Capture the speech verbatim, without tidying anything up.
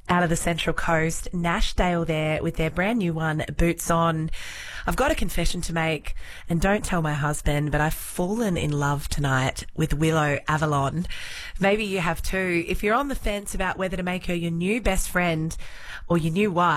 out of the Central Coast, Nashdale there with their brand new one, Boots On. I've got a confession to make, and don't tell my husband, but I've fallen in love tonight with Willow Avalon. Maybe you have too. If you're on the fence about whether to make her your new best friend or your new wife,